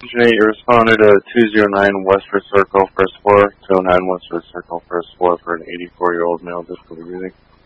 Agent 8, you responded to 209 Westford Circle, first floor, 209 Westford Circle, first floor for an 84-year-old male difficulty breathing.